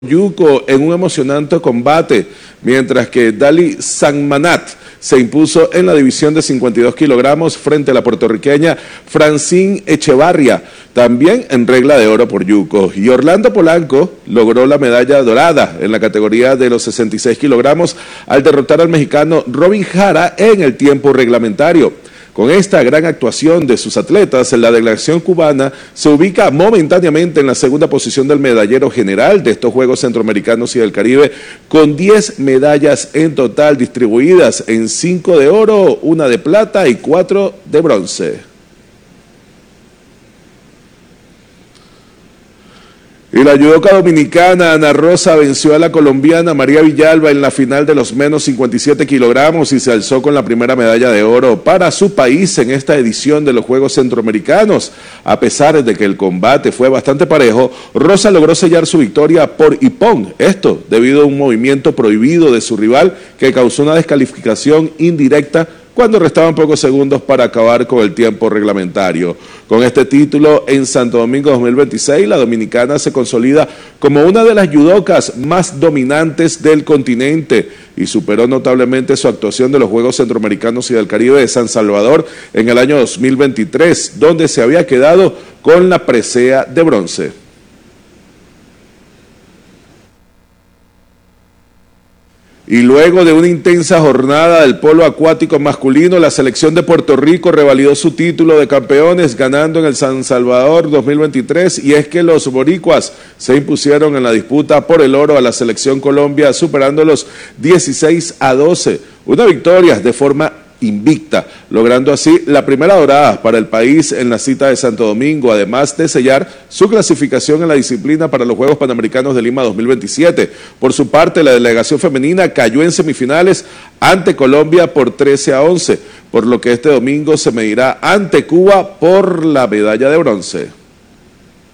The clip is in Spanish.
Yuko en un emocionante combate, mientras que Dali Sanmanat se impuso en la división de 52 kilogramos frente a la puertorriqueña Francine Echevarria, también en regla de oro por Yuko. Y Orlando Polanco logró la medalla dorada en la categoría de los 66 kilogramos al derrotar al mexicano Robin Jara en el tiempo reglamentario. Con esta gran actuación de sus atletas, la delegación cubana se ubica momentáneamente en la segunda posición del medallero general de estos Juegos Centroamericanos y del Caribe, con 10 medallas en total distribuidas en 5 de oro, 1 de plata y 4 de bronce. Y la judoka dominicana Ana Rosa venció a la colombiana María Villalba en la final de los menos 57 kilogramos y se alzó con la primera medalla de oro para su país en esta edición de los Juegos Centroamericanos. A pesar de que el combate fue bastante parejo, Rosa logró sellar su victoria por ippon, esto debido a un movimiento prohibido de su rival que causó una descalificación indirecta cuando restaban pocos segundos para acabar con el tiempo reglamentario. Con este título en Santo Domingo 2026, la dominicana se consolida como una de las judocas más dominantes del continente y superó notablemente su actuación de los Juegos Centroamericanos y del Caribe de San Salvador en el año 2023, donde se había quedado con la presea de bronce. Y luego de una intensa jornada del polo acuático masculino, la selección de Puerto Rico revalidó su título de campeones ganando en el San Salvador 2023, y es que los boricuas se impusieron en la disputa por el oro a la selección Colombia, superándolos 16-12, una victoria de forma invicta, logrando así la primera dorada para el país en la cita de Santo Domingo, además de sellar su clasificación en la disciplina para los Juegos Panamericanos de Lima 2027. Por su parte, la delegación femenina cayó en semifinales ante Colombia por 13-11, por lo que este domingo se medirá ante Cuba por la medalla de bronce.